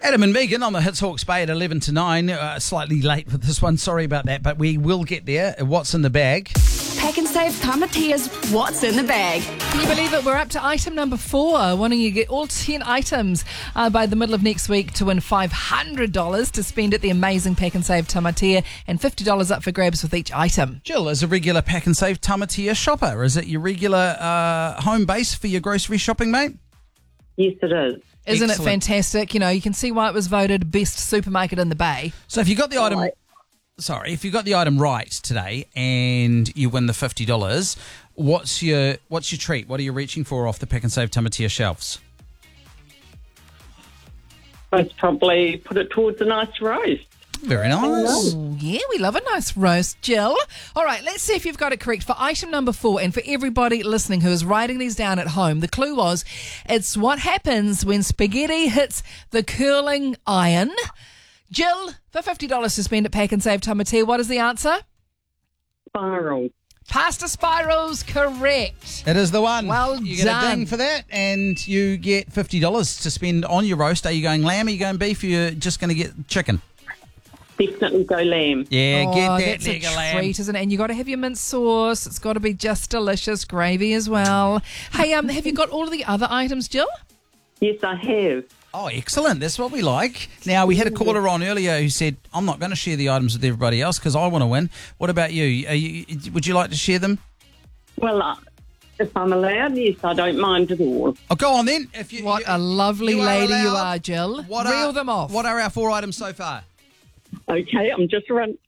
Adam and Megan on the Hits Hawke's Bay at 11 to 9. Slightly late with this one, sorry about that, but we will get there. What's in the bag? Pak'nSave Tamatia's What's in the Bag. Can you believe it? We're up to item number 4. Wanting you to get all 10 items by the middle of next week to win $500 to spend at the amazing Pak'nSave Tamatea, and $50 up for grabs with each item. Jill, is a regular Pak'nSave Tamatea shopper? Is it your regular home base for your grocery shopping, mate? Yes, it is. Isn't Excellent. it fantastic? You know, you can see why it was voted best supermarket in the Bay. So if you got the item... Sorry, if you got the item right today and you win the $50, what's your treat? What are you reaching for off the Pak'nSave Tamatea shelves? I'd probably put it towards a nice roast. Very nice. Oh, yeah, we love a nice roast, Jill. All right, let's see if you've got it correct for item number 4. And for everybody listening who is writing these down at home, the clue was, it's what happens when spaghetti hits the curling iron. Jill, for $50 to spend at Pak'nSave Tamatea, what is the answer? Spiral. Pasta spirals, correct. It is the one. Well you get done. a ding for that, and you get $50 to spend on your roast. Are you going lamb? Are you going beef? Or you're just going to get chicken? Definitely go lamb. Yeah, get that That's leg a of lamb. treat, isn't it? And you got to have your mint sauce. It's got to be just delicious. Gravy as well. Hey, have you got all of the other items, Jill? Yes, I have. Oh, excellent. That's what we like. Now, we had a caller on earlier who said, I'm not going to share the items with everybody else because I want to win. What about you? Would you like to share them? Well, if I'm allowed, yes, I don't mind at all. Oh, go on then. What a lovely you are lady you allowed. are, Jill. What Reel are, them off. What are our 4 items so far? Okay, I'm just